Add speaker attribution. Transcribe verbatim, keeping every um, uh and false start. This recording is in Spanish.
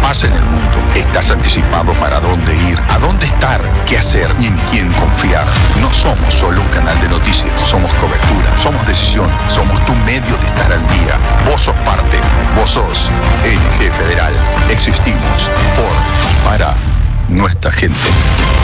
Speaker 1: pasa en el mundo. Estás anticipado para dónde ir, a dónde estar, qué hacer y en quién confiar. No somos solo un canal de noticias, somos cobertura, somos decisión, somos tu medio de estar al día. Vos sos parte, vos sos N G Federal. Existimos por y para nuestra gente.